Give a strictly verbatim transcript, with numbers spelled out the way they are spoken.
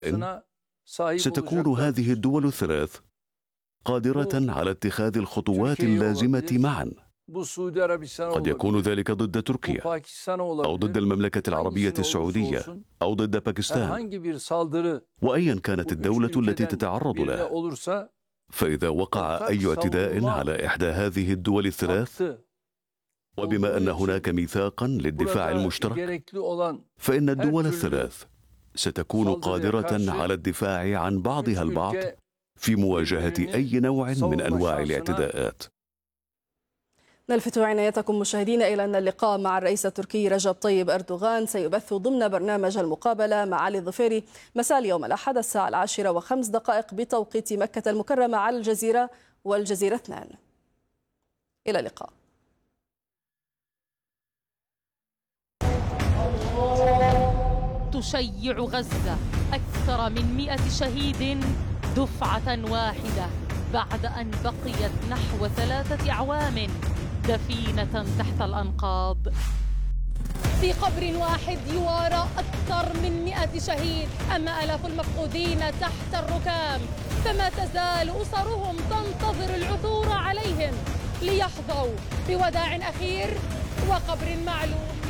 ستكون هذه الدول الثلاث قادرة على اتخاذ الخطوات اللازمة معا. قد يكون ذلك ضد تركيا أو ضد المملكة العربية السعودية أو ضد باكستان، وأيا كانت الدولة التي تتعرض له. فإذا وقع أي اعتداء على إحدى هذه الدول الثلاث، وبما أن هناك ميثاقا للدفاع المشترك، فإن الدول الثلاث ستكون قادرة على الدفاع عن بعضها البعض في مواجهة أي نوع من أنواع الاعتداءات. نلفت عنايتكم مشاهدينا إلى أن اللقاء مع الرئيس التركي رجب طيب أردوغان سيبث ضمن برنامج المقابلة مع علي الظفيري مساء اليوم الأحد الساعة العاشرة وخمس دقائق بتوقيت مكة المكرمة على الجزيرة والجزيرة اثنان. إلى اللقاء. تشيع غزة أكثر من مئة شهيد دفعة واحدة بعد أن بقيت نحو ثلاثة أعوام دفينة تحت الأنقاض. في قبر واحد يوارى أكثر من مئة شهيد، أما آلاف المفقودين تحت الركام، فما تزال أسرهم تنتظر العثور عليهم ليحظوا بوداع أخير وقبر معلوم.